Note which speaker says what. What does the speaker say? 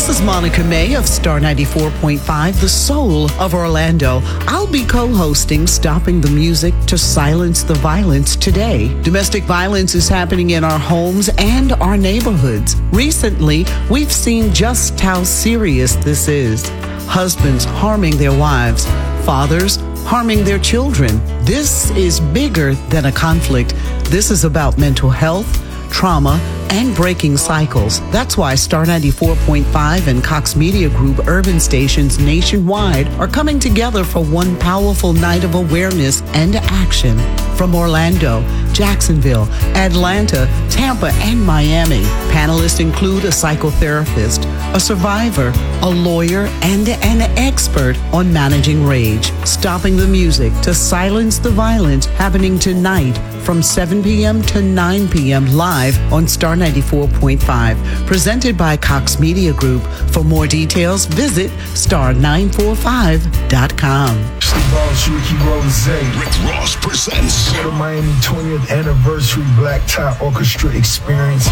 Speaker 1: This is Monica May of Star 94.5, the soul of Orlando. I'll be co-hosting Stopping the Music to Silence the Violence today. Domestic violence is happening in our homes and our neighborhoods. Recently, we've seen just how serious this is. Husbands harming their wives, fathers harming their children. This is bigger than a conflict. This is about mental health, trauma, and breaking cycles. That's why Star 94.5 and Cox Media Group urban stations nationwide are coming together for one powerful night of awareness and action. From Orlando, Jacksonville, Atlanta, Tampa, and Miami, panelists include a psychotherapist, a survivor, a lawyer, and an expert on managing rage. Stopping the Music to Silence the Violence, happening tonight from 7 p.m. to 9 p.m. live on Star 94.5, presented by Cox Media Group. For more details, visit star945.com.
Speaker 2: Boss Ricky Rose.
Speaker 3: Rick Ross presents
Speaker 2: the Miami 20th Anniversary Black Tie Orchestra Experience.